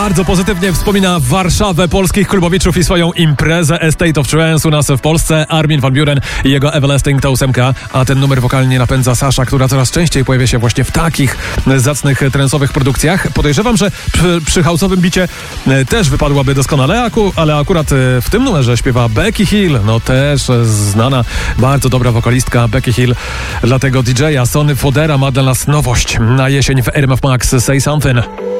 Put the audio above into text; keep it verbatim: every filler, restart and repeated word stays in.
bardzo pozytywnie wspomina Warszawę, polskich klubowiczów i swoją imprezę Estate of Trance u nas w Polsce. Armin van Buuren i jego Everlasting to ósemka, a ten numer wokalnie napędza Sasha, która coraz częściej pojawia się właśnie w takich zacnych transowych produkcjach. Podejrzewam, że przy, przy house'owym bicie też wypadłaby doskonale, aku, ale akurat w tym numerze śpiewa Becky Hill, no też znana, bardzo dobra wokalistka Becky Hill. Dlatego D J-a Sony Fodera ma dla nas nowość na jesień w R M F Max Say Something.